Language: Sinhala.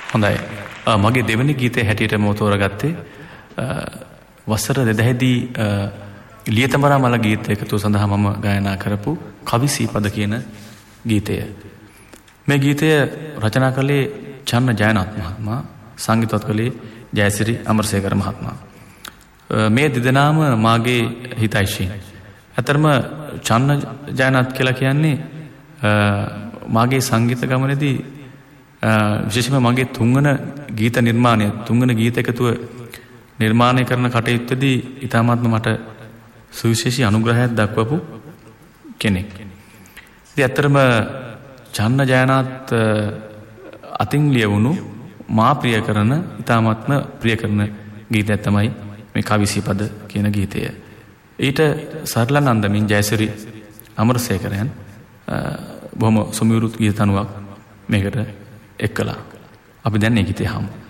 හොඳයි. මගේ දෙවෙනි ගීතය හැටියට මම තෝරාගත්තේ වසර 2000 දී ලියතමරා මල ගීතයකට සඳහා මම ගායනා කරපු කවි සීපද කියන ගීතය. මේ ගීතය රචනා කළේ චන්න ජයනාත් මහත්මයා, සංගීතවත් කළේ ජයසිරි අමරසේකර මහත්මයා. මේ දෙදෙනාම මාගේ හිතයිශීන්. අතරම චන්න ජයනාත් කියලා කියන්නේ මාගේ සංගීත ගමනේදී විශේෂයෙන්ම මගේ තුන්වන ගීත නිර්මාණය, තුන්වන ගීත එකතුව නිර්මාණය කරන කටයුත්තේදී ඊටාත්ම මට සුවිශේෂී අනුග්‍රහයක් දක්වපු කෙනෙක්. ඉතින් ඇත්තටම චන්න ජයනාත් අතින් ලියවුණු මා ප්‍රිය කරන, ඊටාත්ම ප්‍රිය කරන ගීතයක් තමයි මේ කවිසිපද කියන ගීතය. ඊට සරලනන්දමින් ජයසිරි අමරසේකරයන් බොහොම සුමිරුත් ගීත තනුවක් මේකට එක්කලා අපි දැන් මේ ගීතය අහමු.